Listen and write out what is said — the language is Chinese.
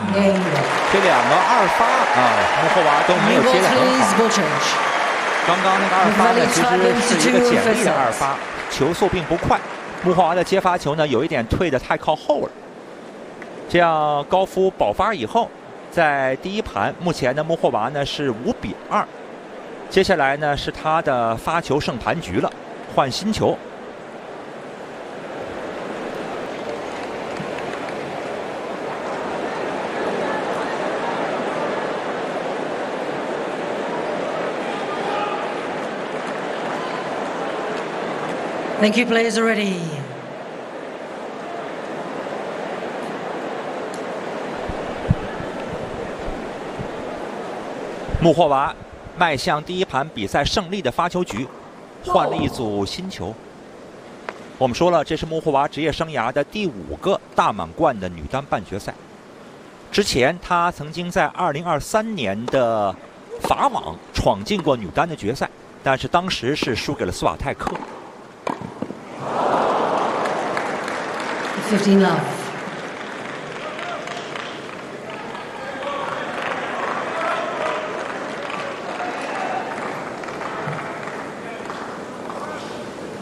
这2个2发穆霍娃都没有接得很好。刚刚那个2发呢，其实是一个简历的2发，球速并不快。穆霍娃的接发球呢，有一点退得太靠后了。这样高夫保发以后，在第一盘，目前的穆霍娃呢是5比2。接下来呢是他的发球胜盘局了，换新球。 Thank you, players are ready. 穆霍娃迈向第一盘比赛胜利的发球局，换了一组新球。我们说了，这是穆霍娃职业生涯的第5个大满贯的女单半决赛。之前她曾经在2023年的法网闯进过女单的决赛，但是当时是输给了斯瓦泰克。 15 love.